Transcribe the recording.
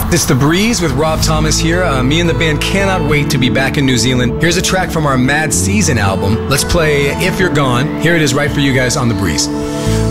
It's The Breeze with Rob Thomas here. Me and the band cannot wait to be back in New Zealand. Here's a track from our Mad Season album. Let's play If You're Gone. Here it is right for you guys on The Breeze.